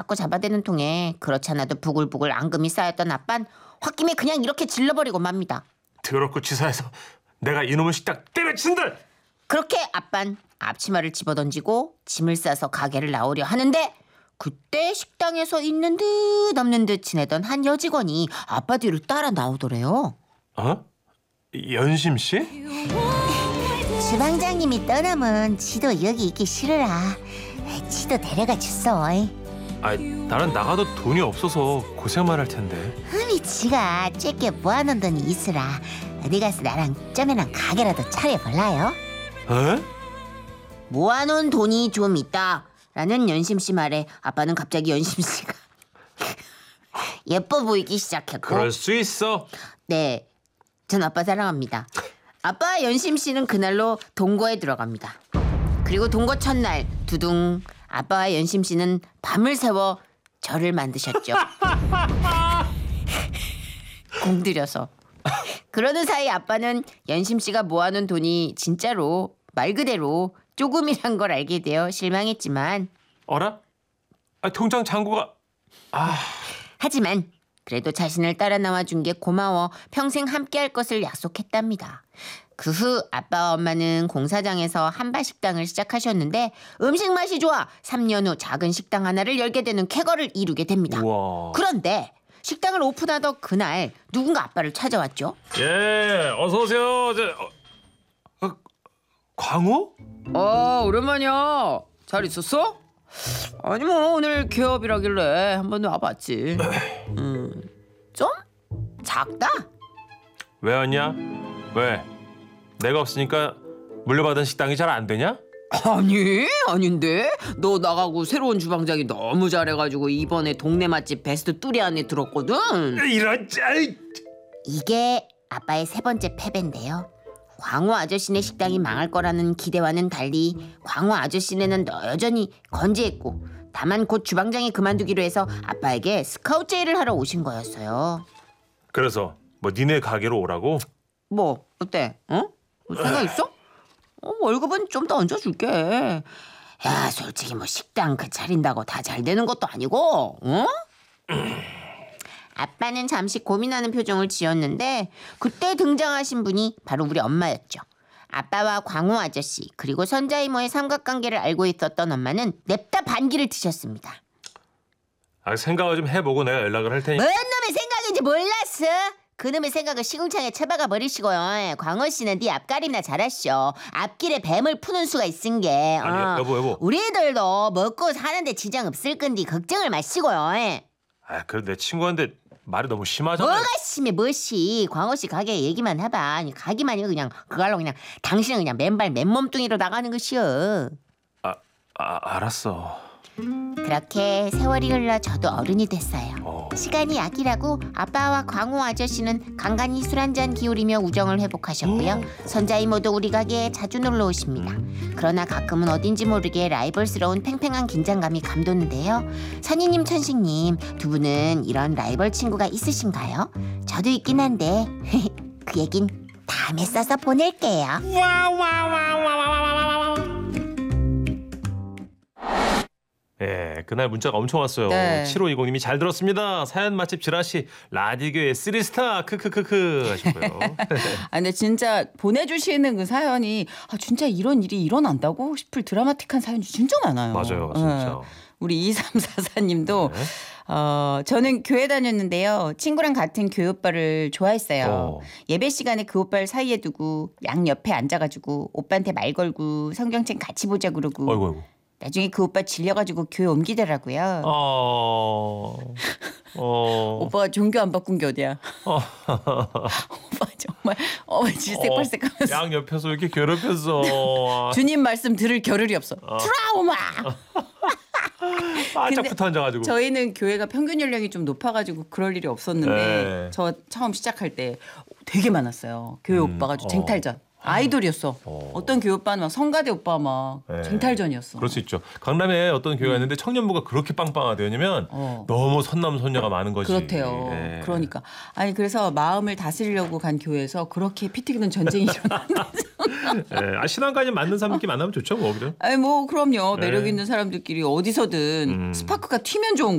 자꾸 잡아대는 통에 그렇지 않아도 부글부글 앙금이 쌓였던 아빤 홧김에 그냥 이렇게 질러버리고 맙니다. 더럽고 치사해서 내가 이놈의 식당 때려친다. 그렇게 아빤 앞치마를 집어던지고 짐을 싸서 가게를 나오려 하는데 그때 식당에서 있는 듯 없는 듯 지내던 한 여직원이 아빠 뒤를 따라 나오더래요. 어? 연심 씨? 주방장님이 떠나면 지도 여기 있기 싫으라. 지도 데려가 줬어. 아, 나는 나가도 돈이 없어서 고생만 할 텐데. 흠이 지가 쬐게 모아놓은 돈이 있으라. 어디 가서 나랑 쩌매랑 가게라도 차려볼라요? 에? 모아놓은 돈이 좀 있다라는 연심씨 말에 아빠는 갑자기 연심씨가 예뻐 보이기 시작했고. 그럴 수 있어. 네, 전 아빠 사랑합니다. 아빠 연심씨는 그날로 동거에 들어갑니다. 그리고 동거 첫날 두둥 아빠와 연심씨는 밤을 새워 절을 만드셨죠. 공들여서. 그러는 사이 아빠는 연심씨가 모아놓은 돈이 진짜로 말 그대로 조금이란 걸 알게 되어 실망했지만 어라? 아, 통장 잔고가... 하지만 그래도 자신을 따라 나와준 게 고마워 평생 함께할 것을 약속했답니다. 그 후 아빠와 엄마는 공사장에서 한바 식당을 시작하셨는데 음식 맛이 좋아 3년 후 작은 식당 하나를 열게 되는 쾌거를 이루게 됩니다. 우와. 그런데 식당을 오픈하던 그날 누군가 아빠를 찾아왔죠. 예, 어서 오세요. 광호? 오랜만이야. 잘 있었어? 아니 뭐 오늘 개업이라길래 한번 와봤지. 좀 작다? 왜 왔냐? 왜? 내가 없으니까 물려받은 식당이 잘 안 되냐? 아니 아닌데 너 나가고 새로운 주방장이 너무 잘해가지고 이번에 동네 맛집 베스트 뚜리 안에 들었거든. 이런 짤. 이게 아빠의 세 번째 패배인데요. 광호 아저씨네 식당이 망할 거라는 기대와는 달리 광호 아저씨네는 여전히 건재했고 다만 곧 주방장이 그만두기로 해서 아빠에게 스카우트 제의를 하러 오신 거였어요. 그래서 뭐 니네 가게로 오라고? 뭐 어때? 어? 뭐 생각 있어? 월급은 좀 더 얹어줄게. 야 솔직히 뭐 식당 그 차린다고 다 잘 되는 것도 아니고 어? 아빠는 잠시 고민하는 표정을 지었는데 그때 등장하신 분이 바로 우리 엄마였죠. 아빠와 광호 아저씨 그리고 선자 이모의 삼각관계를 알고 있었던 엄마는 냅다 반기를 트셨습니다. 생각을 좀 해보고 내가 연락을 할 테니. 뭔 놈의 생각인지 몰랐어? 그놈의 생각을 시궁창에 쳐박아 버리시고요. 광호 씨는 네 앞가림나 잘하시오. 앞길에 뱀을 푸는 수가 있은 게. 아니, 여보. 우리들도 먹고 사는데 지장 없을 건데 걱정을 마시고요. 그래도 내 친구한테 말이 너무 심하잖아. 뭐가 심해 뭐시. 광호 씨 가게 얘기만 해봐. 아니 가기만이 그냥 그걸로 그냥 당신은 그냥 맨발 맨몸뚱이로 나가는 것이여. 알았어. 그렇게 세월이 흘러 저도 어른이 됐어요. 시간이 약이라고 아빠와 광호 아저씨는 간간히 술 한잔 기울이며 우정을 회복하셨고요. 선자 이모도 우리 가게에 자주 놀러 오십니다. 그러나 가끔은 어딘지 모르게 라이벌스러운 팽팽한 긴장감이 감도는데요. 선희님, 천식님 두 분은 이런 라이벌 친구가 있으신가요? 저도 있긴 한데 그 얘긴 다음에 써서 보낼게요. 예, 그날 문자가 엄청 왔어요. 네. 7520님이 잘 들었습니다. 사연 맛집 지라시 라디교의 3스타 크크크크 하시고요. 근데 진짜 보내주시는 그 사연이 진짜 이런 일이 일어난다고 싶을 드라마틱한 사연이 진짜 많아요. 맞아요, 진짜. 우리 2344님도 네. 저는 교회 다녔는데요. 친구랑 같은 교회 오빠를 좋아했어요. 예배 시간에 그 오빠를 사이에 두고 양 옆에 앉아가지고 오빠한테 말 걸고 성경책 같이 보자 그러고 아이고. 나중에 그 오빠 질려가지고 교회 옮기더라고요. 오빠가 종교 안 바꾼 게 어디야. 오빠 정말 질색팔색하면서 양 옆에서 이렇게 괴롭혔어. 주님 말씀 들을 겨를이 없어. 트라우마. 바짝 붙어 앉아가지고. 저희는 교회가 평균 연령이 좀 높아가지고 그럴 일이 없었는데 네. 저 처음 시작할 때 되게 많았어요. 교회 오빠가 쟁탈전. 아이돌이었어. 어떤 교회 오빠는 막 성가대 오빠 막 네. 쟁탈전이었어. 그럴 수 있죠. 강남에 어떤 교회가 있는데 청년부가 그렇게 빵빵하대요. 왜냐면 너무 선남선녀가 많은 거지. 그렇대요. 네. 그러니까 그래서 마음을 다스리려고 간 교회에서 그렇게 피 튀기는 전쟁이 일어난다. 네. 신앙까지 맞는 사람끼리 만나면 좋죠, 뭐 그죠? 뭐 그럼요. 매력 네. 있는 사람들끼리 어디서든 스파크가 튀면 좋은